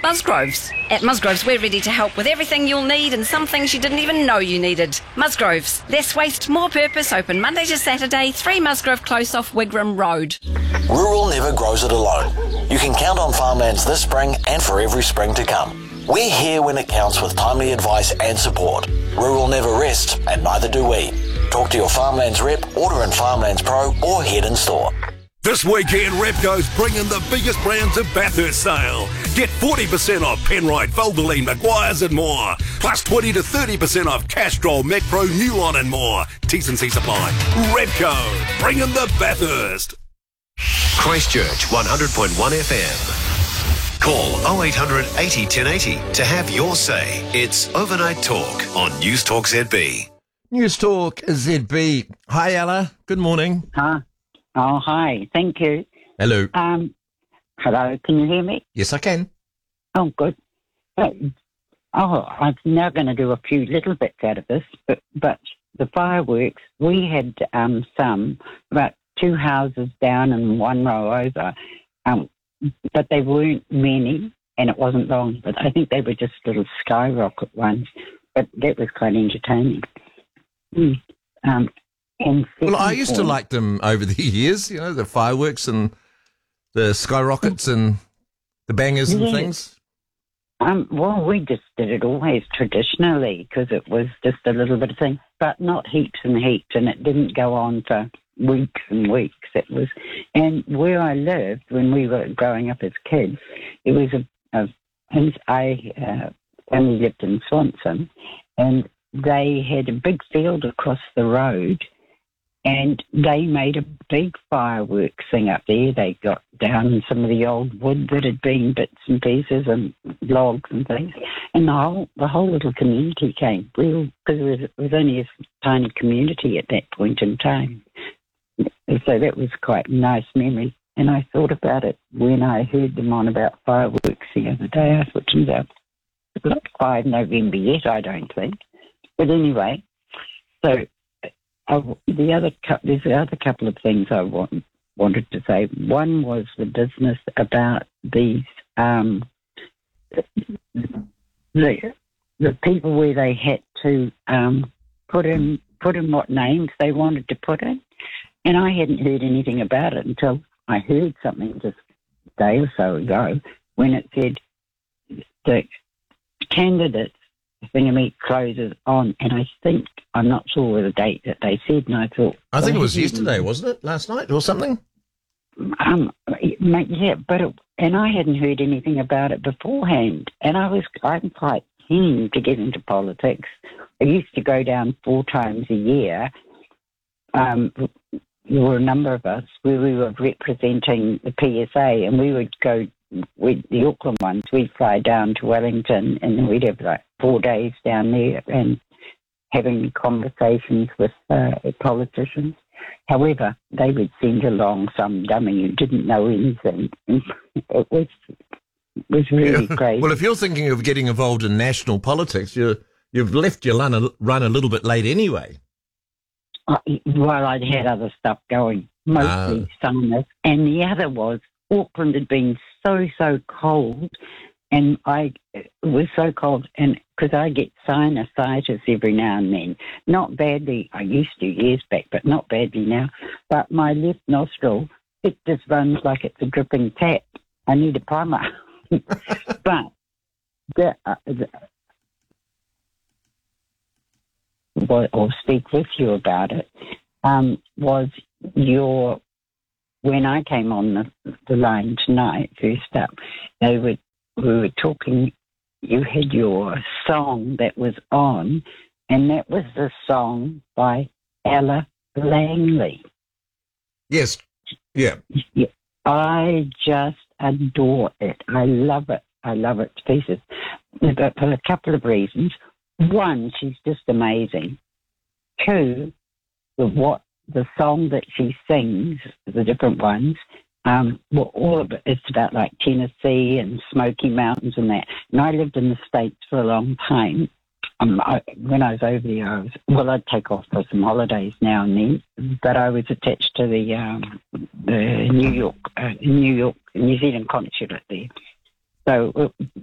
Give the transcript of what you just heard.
Musgroves. At Musgroves, we're ready to help with everything you'll need and some things you didn't even know you needed. Musgroves. Less waste, more purpose. Open Monday to Saturday, 3 Musgrove Close off Wigram Road. Rural never grows it alone. You can count on Farmlands this spring and for every spring to come. We're here when it counts with timely advice and support. Rural never rests, and neither do we. Talk to your Farmlands rep, order in Farmlands Pro, or head in store. This weekend, Repco's bringing the biggest brands of Bathurst sale. Get 40% off Penrite, Valvoline, Maguire's and more. Plus 20 to 30% off Castrol, Macpro, Newon and more. T&C Supply. Repco, bringing the Bathurst. Christchurch 100.1 FM. Call 0800 80 1080 to have your say. It's Overnight Talk on News Talk ZB. News Talk ZB. Hi, Ella. Good morning. Huh? Oh, hi. Thank you. Hello. Hello. Can you hear me? Yes, I can. Oh, good. I'm now going to do a few little bits out of this, but the fireworks, we had about 2 houses down and 1 row over, but they weren't many, and it wasn't long, but I think they were just little skyrocket ones, but that was quite entertaining. Well, I used to like them over the years, you know, the fireworks and the skyrockets and the bangers and things. Well, we just did it always traditionally because it was just a little bit of thing, but not heaps and heaps, and it didn't go on for weeks and weeks. It was, and where I lived when we were growing up as kids, it was I only lived in Swanson, and they had a big field across the road. And they made a big fireworks thing up there. They got down some of the old wood that had been bits and pieces and logs and things. And the whole little community came, because it was only a tiny community at that point in time. So that was quite a nice memory. And I thought about it when I heard them on about fireworks the other day. I thought, it's not 5 November yet, I don't think. But anyway, so... there's the other couple of things I wanted to say. One was the business about these the people where they had to put in what names they wanted to put in, and I hadn't heard anything about it until I heard something just a day or so ago when it said the candidates Thingamete closes on, and I'm not sure the date that they said, and I thought... I think it was yesterday, wasn't it? Last night or something? Yeah, and I hadn't heard anything about it beforehand, and I'm quite keen to get into politics. I used to go down 4 times a year. There were a number of us where we were representing the PSA, and we would go with the Auckland ones. We'd fly down to Wellington, and then we'd have 4 days down there and having conversations with politicians. However, they would send along some dummy who didn't know anything. It was really crazy. Well, if you're thinking of getting involved in national politics, you've left your run a little bit late anyway. Well, I'd had other stuff going, mostly summers. And the other was Auckland had been so cold, and it was so cold, and because I get sinusitis every now and then, not badly. I used to years back, but not badly now. But my left nostril, it just runs like it's a dripping tap. I need a primer. But or speak with you about it was when I came on the line tonight, first up, we were talking, you had your song that was on, and that was the song by Ella Langley. Yes. Yeah. I just adore it. I love it. I love it to pieces. But for a couple of reasons. One, she's just amazing. 2, the song that she sings, the different ones, all of it, it's about like Tennessee and Smoky Mountains and that. And I lived in the States for a long time. When I was over there, I'd take off for some holidays now and then, but I was attached to the New Zealand consulate there. So